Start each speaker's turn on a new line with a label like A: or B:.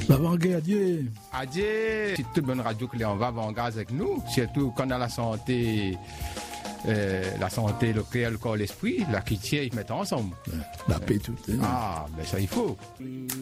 A: L'avant-garde, adieu.
B: Adieu. C'est toute bonne radio que on va avant-garde avec nous, surtout quand on a la santé, le cœur, le corps, l'esprit, la qui tient, ils mettent ensemble.
A: La paix tout.
B: Ah, ben ça il faut.